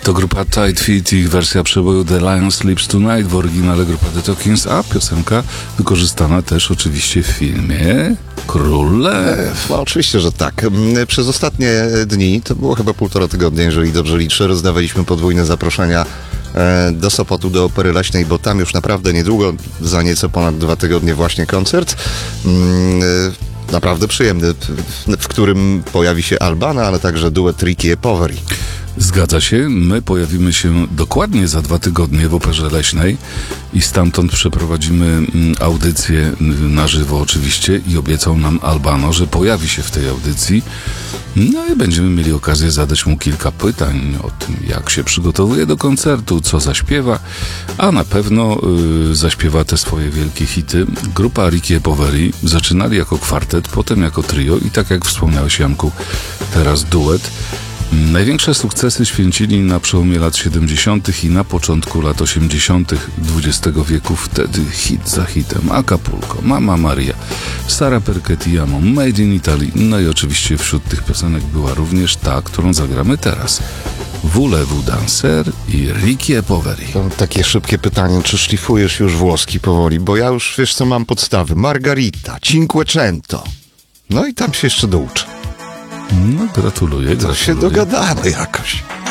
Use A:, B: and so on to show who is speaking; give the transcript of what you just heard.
A: To grupa Tight Fit i ich wersja przeboju The Lion Sleeps Tonight, w oryginale grupa The Talkings, a piosenka wykorzystana też oczywiście w filmie Król Lew.
B: No, oczywiście, że tak. Przez ostatnie dni, to było chyba 1,5 tygodnia, jeżeli dobrze liczę, rozdawaliśmy podwójne zaproszenia do Sopotu, do Opery Leśnej, bo tam już naprawdę niedługo, za nieco ponad 2 tygodnie właśnie koncert. Naprawdę przyjemny, w którym pojawi się Albana, ale także duet Ricky e Poveri.
A: Zgadza się, my pojawimy się dokładnie za 2 tygodnie w Operze Leśnej i stamtąd przeprowadzimy audycję na żywo oczywiście i obiecał nam Albano, że pojawi się w tej audycji. No i będziemy mieli okazję zadać mu kilka pytań o tym, jak się przygotowuje do koncertu, co zaśpiewa, a na pewno zaśpiewa te swoje wielkie hity. Grupa Ricky e Poveri zaczynali jako kwartet, potem jako trio i tak jak wspomniałeś, Janku, teraz duet. Największe sukcesy święcili na przełomie lat 70. i na początku lat 80. XX wieku. Wtedy hit za hitem Acapulco, Mamma Maria, Sara Perchettiamo, Made in Italy. No i oczywiście wśród tych piosenek była również ta, którą zagramy teraz. Voulez-vous danser i Ricky e Poveri.
B: To takie szybkie pytanie, czy szlifujesz już włoski powoli? Bo ja już, wiesz co, mam podstawy. Margarita, Cinquecento. No i tam się jeszcze douczę.
A: No, gratuluję.
B: To się dogadamy jakoś.